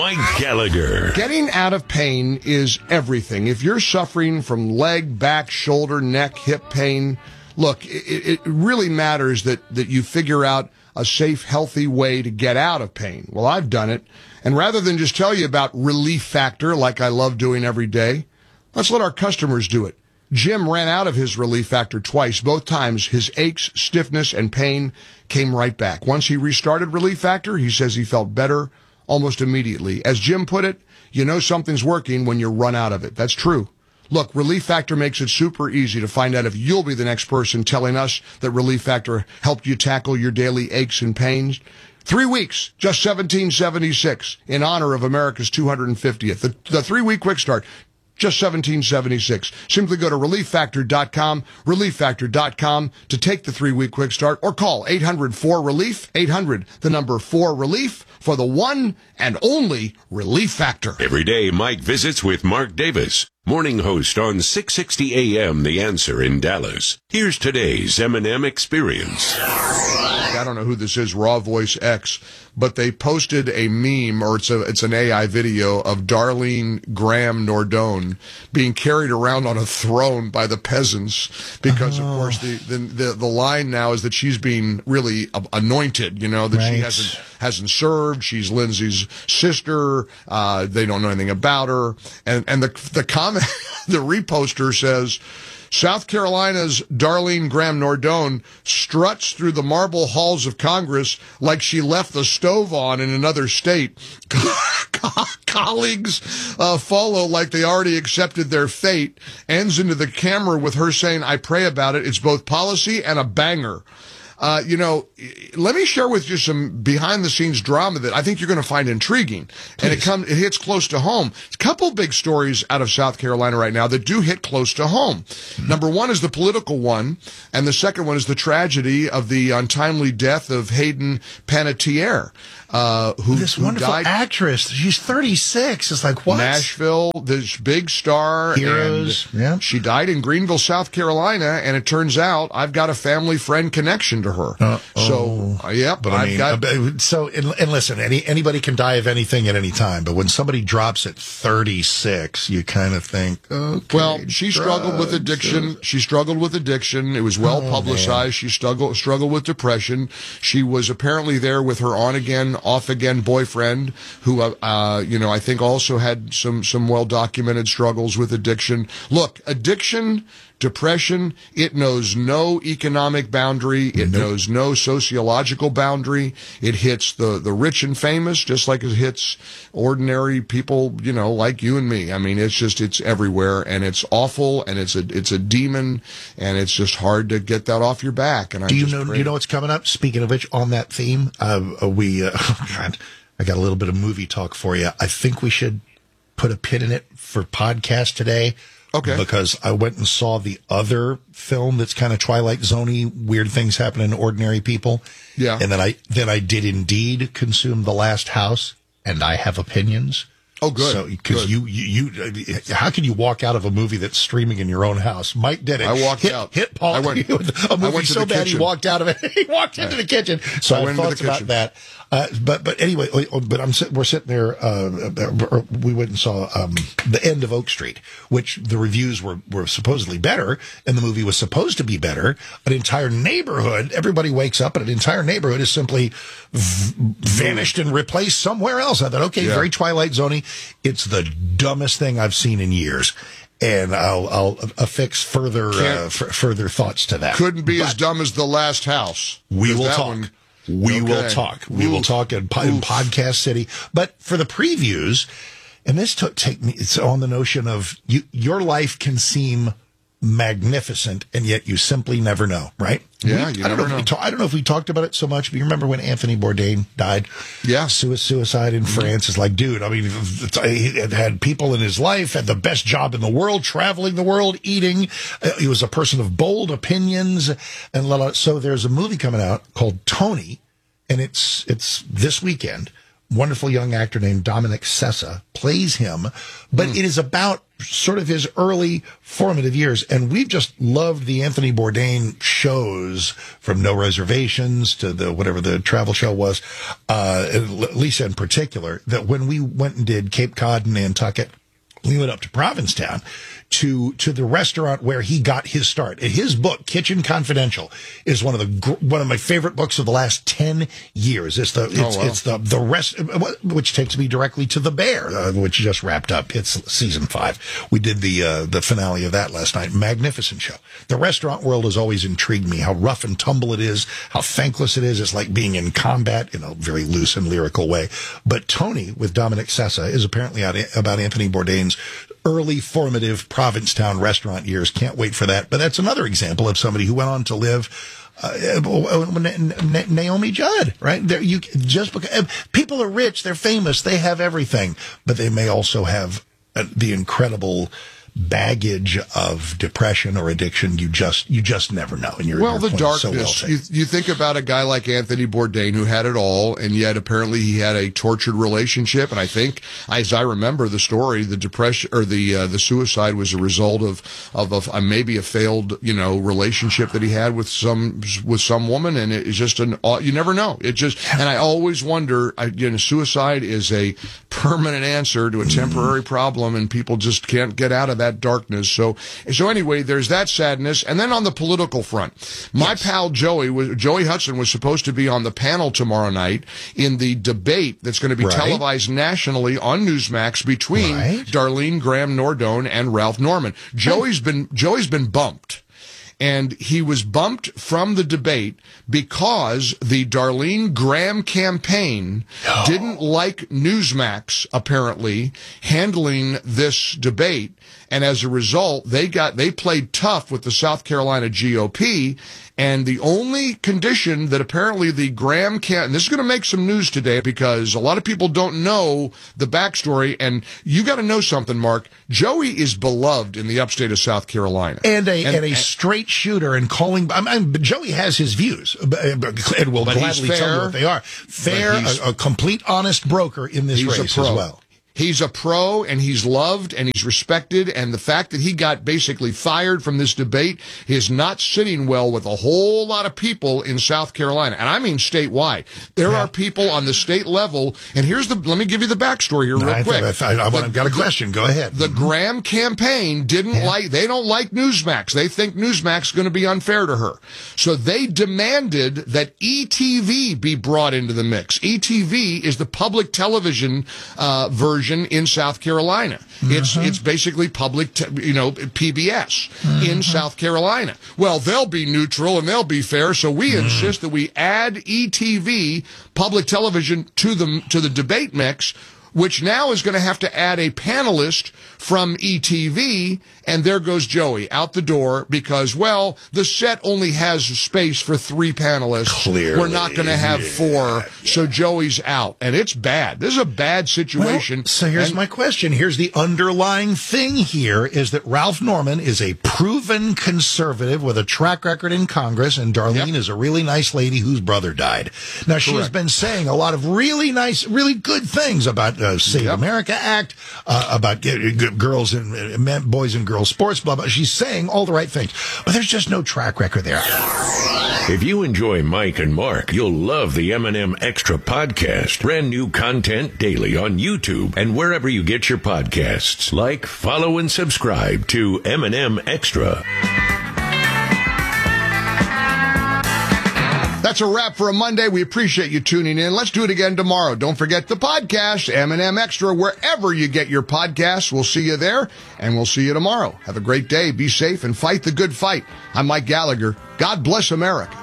Mike Gallagher. Getting out of pain is everything. If you're suffering from leg, back, shoulder, neck, hip pain, look, it really matters that you figure out a safe, healthy way to get out of pain. Well, I've done it. And rather than just tell you about Relief Factor like I love doing every day, let's let our customers do it. Jim ran out of his Relief Factor twice. Both times, his aches, stiffness, and pain came right back. Once he restarted Relief Factor, he says he felt better almost immediately. As Jim put it, you know something's working when you run out of it. That's true. Look, Relief Factor makes it super easy to find out if you'll be the next person telling us that Relief Factor helped you tackle your daily aches and pains. 3 weeks, just $17.76 in honor of America's 250th. The 3-week quick start, just $17.76. Simply go to ReliefFactor.com, ReliefFactor.com to take the 3-week quick start, or call 800-4-RELIEF, 800, the number 4-RELIEF, for the one and only Relief Factor. Every day, Mike visits with Mark Davis, morning host on 660 AM The Answer in Dallas. Here's today's M&M Experience. I don't know who this is, Raw Voice X, but they posted a meme, or it's an AI video of Darlene Graham Nordone being carried around on a throne by the peasants because, of course, the line now is that she's being really anointed, you know, that she hasn't served. She's Lindsay's sister. They don't know anything about her. And the comment, the reposter says, South Carolina's Darlene Graham Nordone struts through the marble halls of Congress like she left the stove on in another state. Colleagues follow like they already accepted their fate. Ends into the camera with her saying, I pray about it. It's both policy and a banger. You know, let me share with you some behind-the-scenes drama that I think you're going to find intriguing. Please. And it hits close to home. A couple big stories out of South Carolina right now that do hit close to home. Mm-hmm. Number one is the political one, and the second one is the tragedy of the untimely death of Hayden Panettiere, who wonderful died. Actress. She's 36. It's like, what? Nashville, this big star. Heroes. Yeah. She died in Greenville, South Carolina, and it turns out I've got a family friend connection to her. But listen, anybody can die of anything at any time, but when somebody drops at 36, you kind of think, okay. Well, she struggled with addiction. It was well publicized. She struggled with depression. She was apparently there with her on-again, off-again boyfriend, who, I think also had some well-documented struggles with addiction. Look, addiction, depression, it knows no economic boundary. It knows no sociological boundary. It hits the rich and famous just like it hits ordinary people, you know, like you and me. I mean, it's everywhere, and it's awful, and it's a demon, and it's just hard to get that off your back. And do you know what's coming up? Speaking of which, on that theme, I got a little bit of movie talk for you. I think we should put a pin in it for podcast today. Okay. Because I went and saw the other film that's kind of Twilight Zone-y, weird things happening to ordinary people. Yeah. And then I did indeed consume The Last House, and I have opinions. Oh, good. So, because you, how can you walk out of a movie that's streaming in your own house? Mike did it. I walked out. Hit Paul. A movie so bad he walked out of it. He walked into the kitchen. So I have thoughts about that. But anyway, we're sitting there. We went and saw the end of Oak Street, which the reviews were supposedly better, and the movie was supposed to be better. An entire neighborhood, everybody wakes up, and an entire neighborhood is simply vanished and replaced somewhere else. I thought, okay, very Twilight Zone-y. It's the dumbest thing I've seen in years. And I'll affix further thoughts to that. Couldn't be as dumb as The Last House. We will talk. We will talk. We will talk in Podcast City. But for the previews, and this take me, it's on the notion of your life can seem magnificent, and yet you simply never know, right? Yeah, you never know. I don't know if we talked about it so much, but you remember when Anthony Bourdain died? Yeah. Suicide in France. Is like, dude, I mean, he had people in his life, had the best job in the world, traveling the world, eating. He was a person of bold opinions. So there's a movie coming out called Tony, and it's this weekend, wonderful young actor named Dominic Sessa plays him, but it is about sort of his early formative years. And we've just loved the Anthony Bourdain shows, from No Reservations to whatever the travel show was, Lisa in particular, that when we went and did Cape Cod and Nantucket, we went up to Provincetown to the restaurant where he got his start. His book, Kitchen Confidential, is one of my favorite books of the last 10 years. It's the rest, which takes me directly to The Bear, which just wrapped up. It's season 5. We did the finale of that last night. Magnificent show. The restaurant world has always intrigued me. How rough and tumble it is, how thankless it is. It's like being in combat in a very loose and lyrical way. But Tony, with Dominic Sessa, is apparently about Anthony Bourdain's early formative Provincetown restaurant years. Can't wait for that. But that's another example of somebody who went on to live. Naomi Judd, right? Just because people are rich, they're famous, they have everything, but they may also have the incredible baggage of depression or addiction. You just never know. And the darkness. So you think about a guy like Anthony Bourdain, who had it all, and yet apparently he had a tortured relationship. And I think, as I remember the story, the depression or the suicide was a result of maybe a failed relationship that he had with some woman. And it's just you never know. And I always wonder. Suicide is a permanent answer to a temporary problem, and people just can't get out of that darkness. So anyway, there's that sadness. And then on the political front, my pal Joey Hudson was supposed to be on the panel tomorrow night in the debate that's going to be televised nationally on Newsmax between Darlene Graham Nordone and Ralph Norman. Joey's been bumped. And he was bumped from the debate because the Darlene Graham campaign didn't like Newsmax, apparently, handling this debate. And as a result, they played tough with the South Carolina GOP. And the only condition that apparently the Graham and this is going to make some news today because a lot of people don't know the backstory. And you got to know something, Mark. Joey is beloved in the upstate of South Carolina. And a straight shooter, and calling. Joey has his views, and will gladly tell you what they are. Fair, a complete honest broker in this race as well. He's a pro, and he's loved, and he's respected, and the fact that he got basically fired from this debate is not sitting well with a whole lot of people in South Carolina, and I mean statewide. There are people on the state level, and let me give you the backstory here real quick. I've got a question. Go ahead. The Graham campaign they don't like Newsmax. They think Newsmax is going to be unfair to her. So they demanded that ETV be brought into the mix. ETV is the public television version in South Carolina. It's basically public, PBS in South Carolina. Well, they'll be neutral and they'll be fair, so we insist that we add ETV, public television, to the debate mix, which now is going to have to add a panelist from ETV, and there goes Joey out the door because, the set only has space for 3 panelists. Clearly. We're not going to have 4, so Joey's out. And it's bad. This is a bad situation. So here's my question. Here's the underlying thing here is that Ralph Norman is a proven conservative with a track record in Congress, and Darlene is a really nice lady whose brother died. Now, she's been saying a lot of really nice, really good things about Save America Act, about girls and boys and girls sports, blah, blah. She's saying all the right things, but there's just no track record there. If you enjoy Mike and Mark, you'll love the M&M Extra podcast. Brand new content daily on YouTube and wherever you get your podcasts. Like, follow, and subscribe to M&M Extra. That's a wrap for a Monday. We appreciate you tuning in. Let's do it again tomorrow. Don't forget the podcast, M&M Extra, wherever you get your podcasts. We'll see you there, and we'll see you tomorrow. Have a great day. Be safe and fight the good fight. I'm Mike Gallagher. God bless America.